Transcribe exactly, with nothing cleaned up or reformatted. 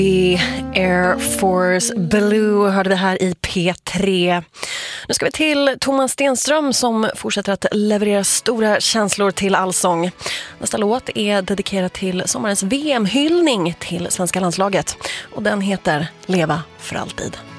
Air Force Blue hörde vi här i P tre. Nu ska vi till Thomas Stenström som fortsätter att leverera stora känslor till Allsång. Nästa låt är dedikerad till sommarens V M-hyllning till svenska landslaget och den heter Leva för alltid.